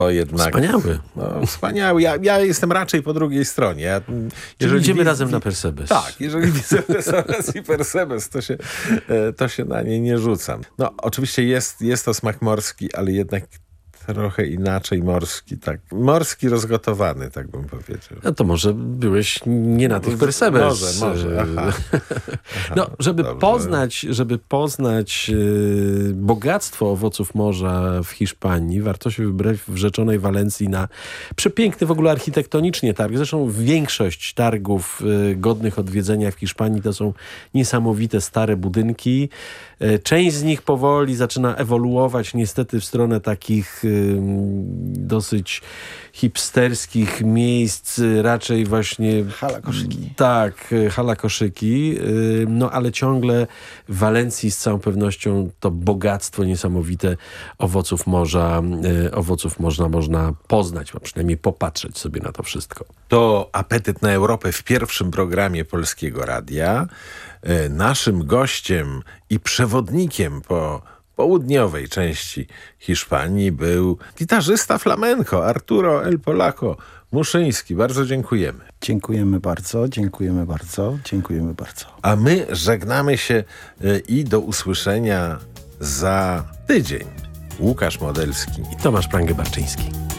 to jednak... Wspaniały. No, wspaniały. Ja jestem raczej po drugiej stronie. Jeżeli idziemy razem na Persebes. Tak, jeżeli widzę Persebes i Persebes, to się na nie nie rzucam. No, oczywiście jest to smak morski, ale jednak trochę inaczej morski, tak. Morski rozgotowany, tak bym powiedział. No to może byłeś nie na tych Persebes. Może. Aha. No, żeby dobrze. poznać bogactwo owoców morza w Hiszpanii, warto się wybrać w rzeczonej Walencji na przepiękny w ogóle architektonicznie targ. Zresztą większość targów godnych odwiedzenia w Hiszpanii to są niesamowite stare budynki. Część z nich powoli zaczyna ewoluować niestety w stronę takich dosyć hipsterskich miejsc, raczej właśnie... Halakoszyki. Tak, halakoszyki. No ale ciągle w Walencji z całą pewnością to bogactwo niesamowite owoców morza można poznać, a przynajmniej popatrzeć sobie na to wszystko. To Apetyt na Europę w pierwszym programie Polskiego Radia. Naszym gościem i przewodnikiem po południowej części Hiszpanii był gitarzysta flamenco Arturo El Polaco Muszyński. Bardzo dziękujemy. Dziękujemy bardzo, dziękujemy bardzo, dziękujemy bardzo. A my żegnamy się i do usłyszenia za tydzień. Łukasz Modelski I Tomasz Prangę-Barczyński.